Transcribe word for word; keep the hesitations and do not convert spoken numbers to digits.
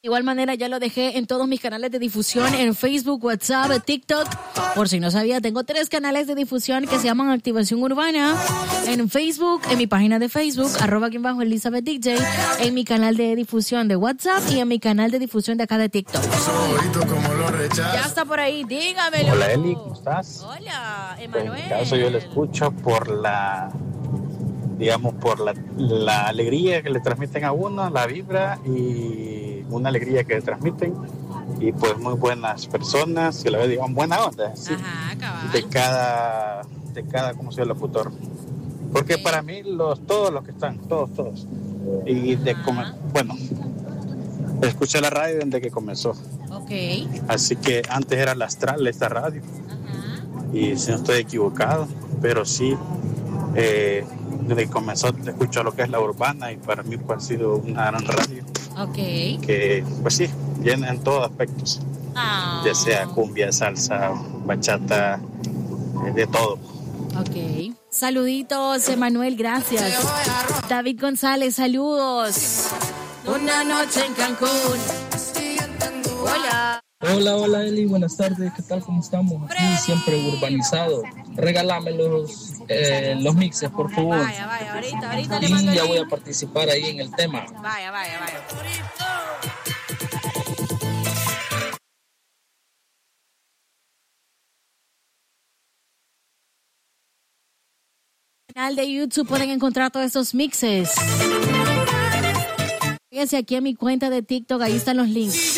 De igual manera ya lo dejé en todos mis canales de difusión, en Facebook, WhatsApp, TikTok. Por si no sabía, tengo tres canales de difusión que se llaman Activación Urbana. En Facebook, en mi página de Facebook, arroba aquí bajo Elizabeth D J, en mi canal de difusión de WhatsApp y en mi canal de difusión de acá de TikTok. Ya está por ahí, dígamelo. Hola Eli, ¿cómo estás? Hola, En Emanuel. mi caso yo lo escucho por la, digamos, por la, la alegría que le transmiten a uno, la vibra y una alegría que le transmiten y pues muy buenas personas, que la vez digan buena onda, ¿sí? Ajá, cabal. de cada, de cada, ¿cómo se llama? Locutor. Porque Ok. para mí los, todos los que están, todos, todos. Y de, come- bueno, escuché la radio desde que comenzó. Ok. Así que antes era la Astral, esta radio. Ajá. Y si no estoy equivocado, pero sí, eh, desde que comenzó escucho lo que es la urbana y para mí pues, ha sido una gran radio Ok. que pues sí, llena en todos aspectos, Ah. ya sea cumbia, salsa, bachata, eh, de todo. Ok. Saluditos, Emanuel, gracias. David González, saludos. Una noche en Cancún. Hola. Hola, hola Eli, buenas tardes, ¿qué tal? ¿Cómo estamos? Aquí siempre urbanizado. Regálame los, eh, los mixes, por favor. Vaya, vaya, ahorita, ahorita le Y mando el ya voy a link. participar ahí en el tema. Vaya, vaya, vaya. En el canal de YouTube pueden encontrar todos estos mixes. Fíjense aquí en mi cuenta de TikTok, ahí están los links.